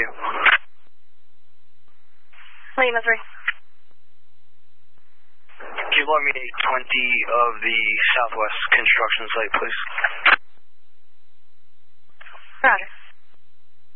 you. Lima 3. Can you log me 820 of the Southwest construction site, please? Roger.